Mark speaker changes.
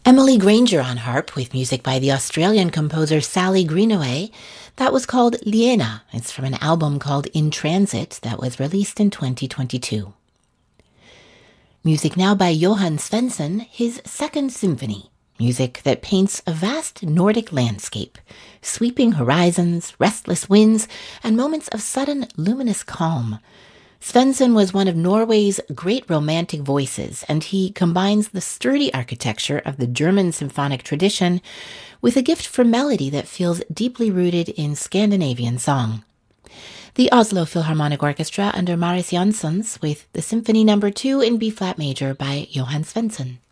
Speaker 1: Emily Granger on harp with music by the Australian composer Sally Greenaway. That was called Liena. It's from an album called In Transit that was released in 2022. Music now by Johann Svensson, his Second Symphony. Music that paints a vast Nordic landscape, sweeping horizons, restless winds, and moments of sudden luminous calm. Svensson was one of Norway's great romantic voices, and he combines the sturdy architecture of the German symphonic tradition with a gift for melody that feels deeply rooted in Scandinavian song. The Oslo Philharmonic Orchestra under Marius Jansons with the Symphony No. 2 in B-flat major by Johann Svensson.